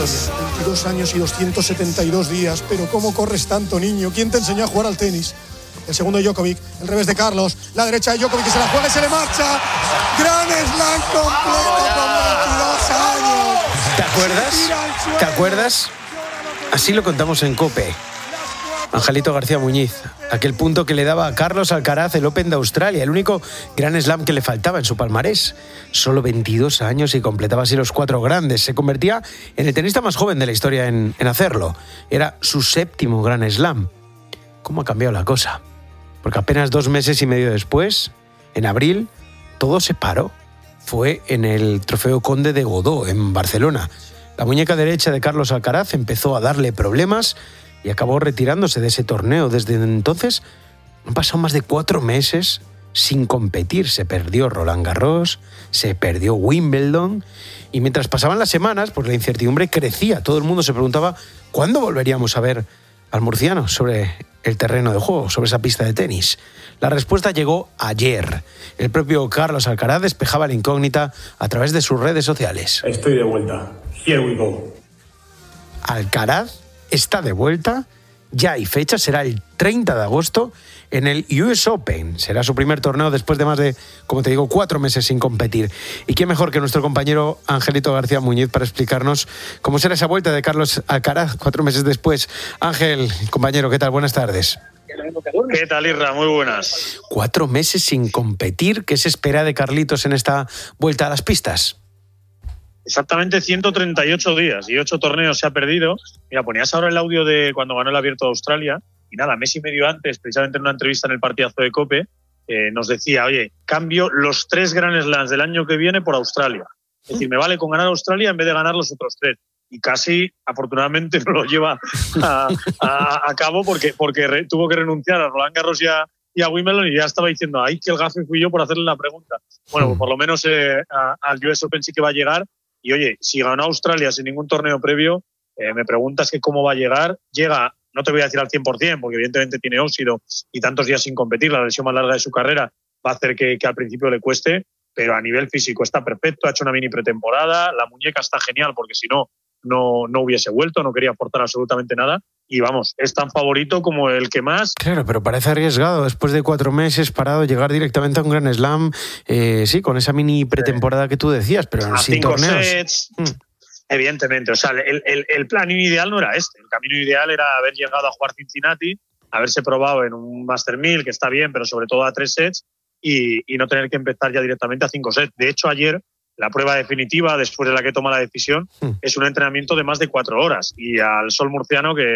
historia. 22 años y 272 días. Pero ¿cómo corres tanto, niño? ¿Quién te enseñó a jugar al tenis? El segundo de Djokovic, el revés de Carlos, la derecha de Djokovic que se la juega y se le marcha. Gran Slam completo con 22 años. ¿Te acuerdas? Así lo contamos en COPE. Angelito García Muñiz, aquel punto que le daba a Carlos Alcaraz el Open de Australia, el único Grand Slam que le faltaba en su palmarés. Solo 22 años y completaba así los 4 grandes. Se convertía en el tenista más joven de la historia en hacerlo. Era su 7º Grand Slam. ¿Cómo ha cambiado la cosa? Porque apenas 2 meses y medio después, en abril, todo se paró. Fue en el Trofeo Conde de Godó, en Barcelona. La muñeca derecha de Carlos Alcaraz empezó a darle problemas y acabó retirándose de ese torneo. Desde entonces han pasado más de 4 meses sin competir. Se perdió Roland Garros, se perdió Wimbledon, y mientras pasaban las semanas, pues la incertidumbre crecía. Todo el mundo se preguntaba cuándo volveríamos a ver al murciano sobre el terreno de juego, sobre esa pista de tenis. La respuesta llegó ayer. El propio Carlos Alcaraz despejaba la incógnita a través de sus redes sociales. Estoy de vuelta. Here we go. Alcaraz está de vuelta, ya hay fecha, será el 30 de agosto en el US Open. Será su primer torneo después de más de, como te digo, 4 meses sin competir. Y qué mejor que nuestro compañero Angelito García Muñiz para explicarnos cómo será esa vuelta de Carlos Alcaraz 4 meses después. Ángel, compañero, ¿qué tal? Buenas tardes. ¿Qué tal, Irra? Muy buenas. 4 meses sin competir. ¿Qué se espera de Carlitos en esta vuelta a las pistas? Exactamente 138 días y 8 torneos se ha perdido. Mira, ponías ahora el audio de cuando ganó el Abierto de Australia y nada, mes y medio antes, precisamente en una entrevista en el partidazo de COPE, nos decía, oye, cambio los 3 Grand Slams del año que viene por Australia. Es decir, me vale con ganar Australia en vez de ganar los otros 3. Y casi, afortunadamente, no lo lleva a cabo porque tuvo que renunciar a Roland Garros y a Wimbledon, y ya estaba diciendo, ay, que el gafe fui yo por hacerle la pregunta. Bueno, pues por lo menos al US Open sí que va a llegar. Y oye, si ganó Australia sin ningún torneo previo, me preguntas que cómo va a llegar. Llega, no te voy a decir al 100%, porque evidentemente tiene óxido y tantos días sin competir, la lesión más larga de su carrera va a hacer que al principio le cueste, pero a nivel físico está perfecto, ha hecho una mini pretemporada, la muñeca está genial, porque si no hubiese vuelto, no quería aportar absolutamente nada. Y vamos, es tan favorito como el que más. Claro, pero parece arriesgado después de 4 meses parado llegar directamente a un Grand Slam, sí, con esa mini pretemporada que tú decías, pero sin 5 torneos. Sets. Evidentemente, o sea, el plan ideal no era este. El camino ideal era haber llegado a jugar Cincinnati, haberse probado en un Master 1000, que está bien, pero sobre todo a 3 sets, y no tener que empezar ya directamente a 5 sets. De hecho, ayer, la prueba definitiva, después de la que toma la decisión, es un entrenamiento de más de 4 horas. Y al sol murciano, que